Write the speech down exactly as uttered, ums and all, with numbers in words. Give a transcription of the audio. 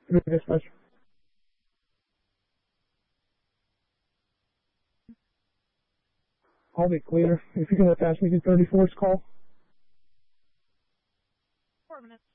Three dispatch. I'll be clear. If you can attach me to thirty-four's call. Four minutes.